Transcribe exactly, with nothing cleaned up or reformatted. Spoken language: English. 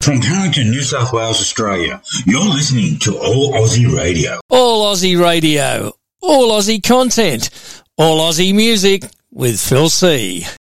From Carrington, New South Wales, Australia, you're listening to All Aussie Radio. All Aussie Radio. All Aussie content. All Aussie music with Phil C.